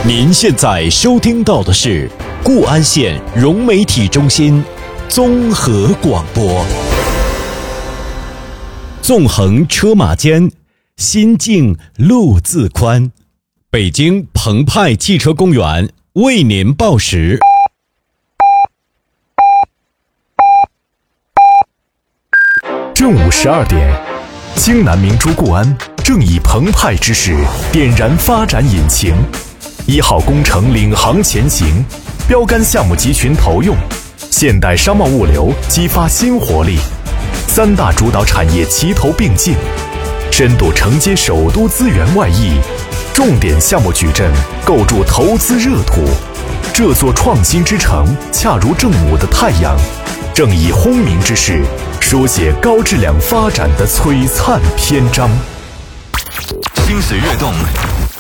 您现在收听到的是固安县融媒体中心综合广播。纵横车马间，心静路自宽。北京澎湃汽车公园为您报时。 正午12点，京南明珠固安正以澎湃之势点燃发展引擎，1号工程领航前行，标杆项目集群投用，现代商贸物流激发新活力，3大主导产业齐头并进，深度承接首都资源外溢，重点项目矩阵构筑投资热土。这座创新之城恰如正午的太阳，正以轰鸣之势书写高质量发展的璀璨篇章。 心随跃动，